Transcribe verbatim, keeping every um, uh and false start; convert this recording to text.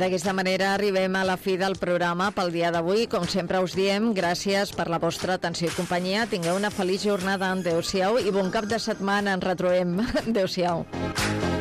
D'aquesta manera arribem a la fi del programa pel dia d'avui. Com sempre us diem, gràcies per la vostra atenció i companyia. Tingueu una feliç jornada. Adéu-siau i bon cap de setmana. Ens retrobem. Adéu-siau.